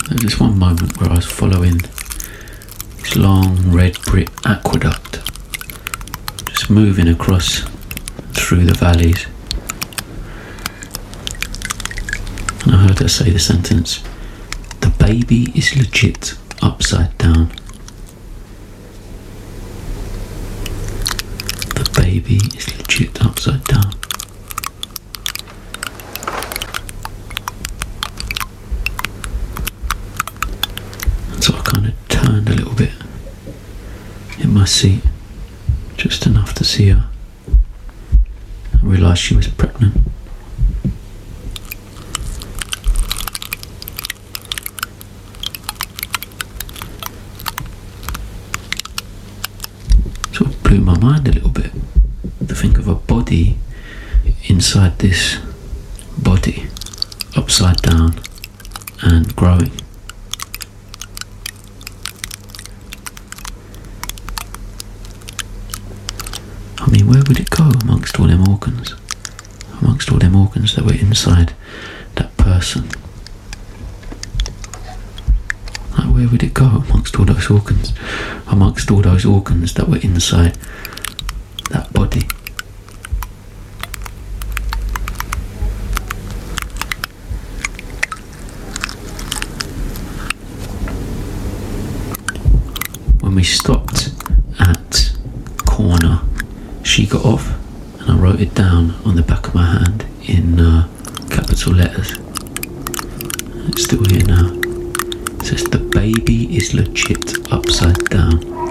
There's this one moment where I was following this long red brick aqueduct, just moving across through the valleys. And I heard her say the sentence, "The baby is legit upside down." The baby is legit upside down. And so I kind of turned a little bit in my seat, just enough to see her. I realised she was pregnant. Sort of blew my mind a little bit to think of a body inside this body, upside down and growing. I mean, where would it go amongst all them organs? Amongst all them organs that were inside that person? Like, where would it go amongst all those organs? Amongst all those organs that were inside that body? When we stopped at corner, she got off, and I wrote it down on the back of my hand in capital letters. It's still here now. It says, "The baby is legit upside down."